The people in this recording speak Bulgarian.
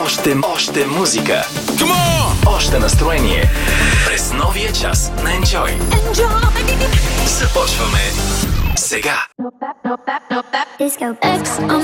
Още музика. Още настроение. През новия час на Enjoy. Започваме сега. Disco X on